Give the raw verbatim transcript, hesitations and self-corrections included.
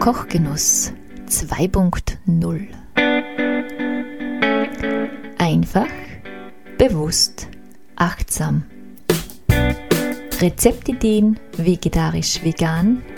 Kochgenuss zwei Punkt null. Einfach, bewusst, achtsam. Rezeptideen vegetarisch-vegan